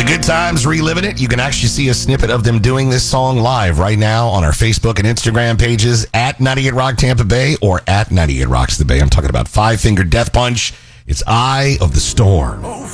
Good times, reliving it. You can actually see a snippet of them doing this song live right now on our Facebook and Instagram pages at 98 Rock Tampa Bay or at 98 Rocks the Bay. I'm talking about Five Finger Death Punch. It's Eye of the Storm.